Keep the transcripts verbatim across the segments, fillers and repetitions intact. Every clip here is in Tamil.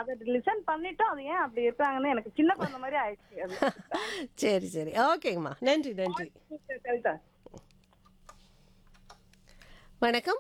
அதை லிசன் பண்ணிட்டு அது ஏன் அப்படி இருக்காங்கன்னு எனக்கு சின்ன குழந்தை மாதிரி ஆயிடுச்சு அது. சரி சரி ஓகேங்கம்மா, நன்றி நன்றி. சரிதா. வணக்கம்.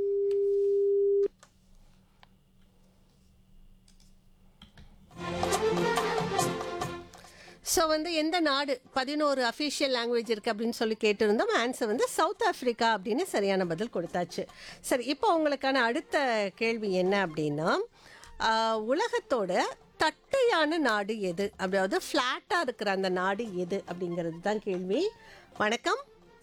ஸோ வந்து எந்த நாடு பதினோரு அஃபிஷியல் லாங்குவேஜ் இருக்குது அப்படின்னு சொல்லி கேட்டிருந்தோம். ஆன்சர் வந்து சவுத் ஆஃப்ரிக்கா அப்படின்னு சரியான பதில் கொடுத்தாச்சு. சரி, இப்போ உங்களுக்கான அடுத்த கேள்வி என்ன அப்படின்னா, ஆஹ், உலகத்தோட தட்டையான நாடு எது, அதாவது ஃப்ளாட்டாக இருக்கிற அந்த நாடு எது அப்படிங்கிறது தான் கேள்வி. வணக்கம்.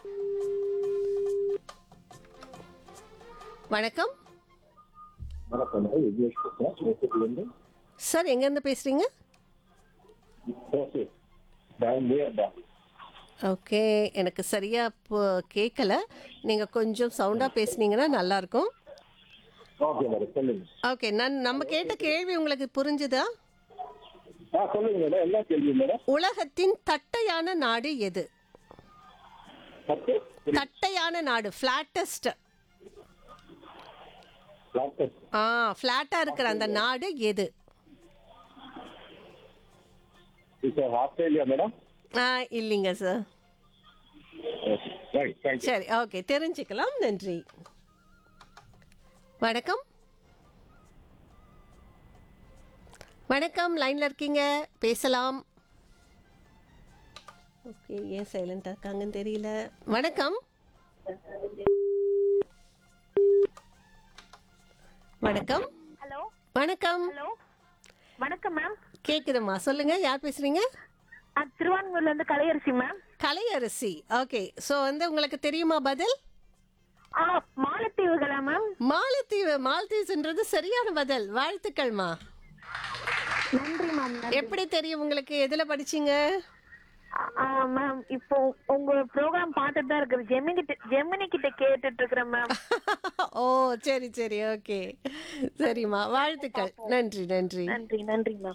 வணக்கம் வணக்கம், விக்னேஷ் பேசுறேன், திருப்பூர்லேருந்து. சார், எங்கேருந்து பேசுகிறீங்க? ஓகே, பெங்களூர் தான். ஓகே, எனக்கு சரியாக இப்போ கேட்கல. நீங்கள் கொஞ்சம் சவுண்டாக பேசுனீங்கன்னா நல்லாயிருக்கும். ஓகே மேடம், சொல்லுங்க. ஓகே, நான் நம்ம கேட்ட கேள்வி உங்களுக்கு புரிஞ்சுதா? ஆ சொல்லுங்க மேடம், என்ன கேள்வி மேடம்? உலகத்தின் தட்டையான நாடு எது? பத்து தட்டையான நாடு, ஃப்ளாட்டஸ்ட். லாக்டஸ். ஆ, ஃப்ளாட்டாக இருக்கிற அந்த நாடு எது? இப்போ ஆஸ்திரேலியா மேடம். ஆ, இல்லைங்க சார். Okay, right, thank you. சரி, ஓகே, தெரிஞ்சுக்கலாம். நன்றி. வணக்கம். வணக்கம், லைனில் இருக்கீங்க, பேசலாம். ஓகே, ஏன் சைலண்டாக இருக்காங்கன்னு தெரியல. வணக்கம். வணக்கம். ஹலோ வணக்கம். ஹலோ வணக்கம் மேம். கேக்குதுமா, சொல்லுங்க, யார் பேசுறீங்க? திருவான்மூர்ல இருந்து Kalaiyarasi ma'am. Kalaiyarasi. Okay, so வந்து உங்களுக்கு தெரியுமா பதில்? ஆ, மாலத்தீவுகளா மேம்? மாலத்தீவு. மாலத்தீவ்ஸ்ன்றது சரியான பதில். வாழ்த்துக்கள்மா. நன்றி மேம். எப்படி தெரியும் உங்களுக்கு? எதுல படிச்சீங்க? மேம், இப்போ உங்க ப்ரோக்ராம் பார்த்துட்டு தான் இருக்கிறேன். ஜெமினி கிட்ட ஜெமினி கிட்ட கேட்டுட்டு இருக்கிறேன் மேம். ஓ, சரி சரி, ஓகே, சரிம்மா, வாழ்த்துக்கள். நன்றி நன்றி நன்றி நன்றி மேம்.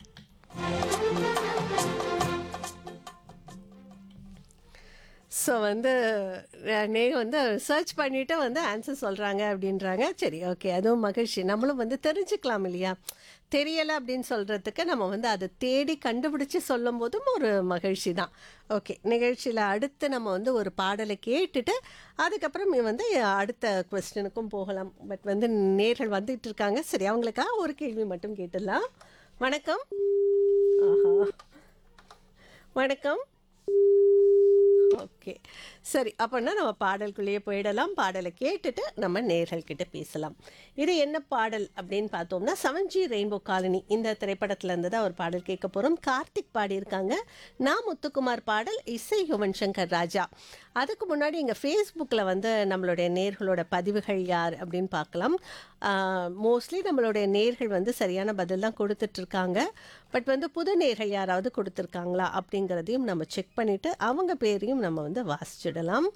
ஸோ வந்து நே வந்து சர்ச் பண்ணிவிட்டு வந்து ஆன்சர் சொல்கிறாங்க அப்படின்றாங்க. சரி, ஓகே, அதுவும் மகிழ்ச்சி. நம்மளும் வந்து தெரிஞ்சுக்கலாம் இல்லையா? தெரியலை அப்படின்னு சொல்கிறதுக்கு நம்ம வந்து அதை தேடி கண்டுபிடிச்சி சொல்லும் போதும் ஒரு மகிழ்ச்சி தான். ஓகே, நிகழ்ச்சியில் அடுத்து நம்ம வந்து ஒரு பாடலை கேட்டுட்டு அதுக்கப்புறம் வந்து அடுத்த கொஸ்டினுக்கும் போகலாம். பட் வந்து நேர்கள் வந்துட்டு இருக்காங்க. சரி, அவங்களுக்காக ஒரு கேள்வி மட்டும் கேட்டுடலாம். வணக்கம். ஆஹா, வணக்கம். ஓகே, சரி, அப்போனா நம்ம பாடலுக்குள்ளேயே போயிடலாம். பாடலை கேட்டுட்டு நம்ம நேர்கள்கிட்ட பேசலாம். இது என்ன பாடல் அப்படின்னு பார்த்தோம்னா, செவன் ஜி ரெயின்போ காலனி இந்த திரைப்படத்தில் இருந்து தான் ஒரு பாடல் கேட்க போகிறோம். கார்த்திக் பாடியிருக்காங்க, நான் முத்துக்குமார் பாடல், இசை யுவன் சங்கர் ராஜா. அதுக்கு முன்னாடி எங்கள் ஃபேஸ்புக்கில் வந்து நம்மளுடைய நேர்களோட பதிவுகள் யார் அப்படின்னு பார்க்கலாம். மோஸ்ட்லி நம்மளுடைய நேர்கள் வந்து சரியான பதில் தான் கொடுத்துட்ருக்காங்க. பட் வந்து புது நேர்கள் யாராவது கொடுத்துருக்காங்களா அப்படிங்கிறதையும் நம்ம செக் பண்ணிவிட்டு அவங்க பேரையும் நம்ம வந்து வாசிச்சிடலாம்.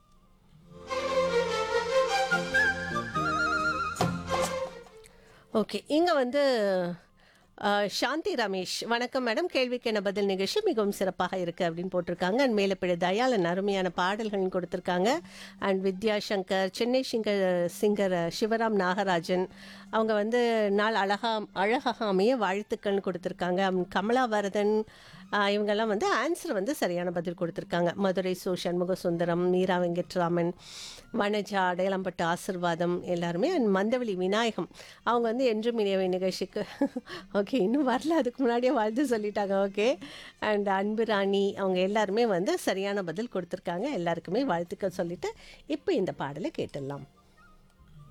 ஓகே, இங்கே வந்து சாந்தி ரமேஷ், வணக்கம் மேடம், கேள்விக்கு என்ன பதில் நிகழ்ச்சி மிகவும் சிறப்பாக இருக்குது அப்படின்னு போட்டிருக்காங்க. அண்ட் மேலப்பிழை தயாளன் அருமையான பாடல்கள் கொடுத்துருக்காங்க. And Vidyashankar, Chennai singer singer Sivaram Nagarajan அவங்க வந்து நாள் அழகா அழகாக அமைய வாழ்த்துக்கள்னு கொடுத்துருக்காங்க. கமலாவரதன் இவங்கெல்லாம் வந்து ஆன்சர் வந்து சரியான பதில் கொடுத்துருக்காங்க. மதுரை சோ சண்முக சுந்தரம், மீரா வெங்கட்ராமன், வனஜா, அடையாளம்பட்டு ஆசிர்வாதம் எல்லாருமே. அண்ட் மந்தவெளி விநாயகம் அவங்க வந்து என்றும் இணையவை நிகழ்ச்சிக்கு ஓகே, இன்னும் வரல, அதுக்கு முன்னாடியே வாழ்த்து சொல்லிட்டாங்க. ஓகே, அண்ட் அன்பு ராணி அவங்க எல்லாருமே வந்து சரியான பதில் கொடுத்துருக்காங்க. எல்லாருக்குமே வாழ்த்துக்கள் சொல்லிட்டு இப்போ இந்த பாடலை கேட்டுடலாம்.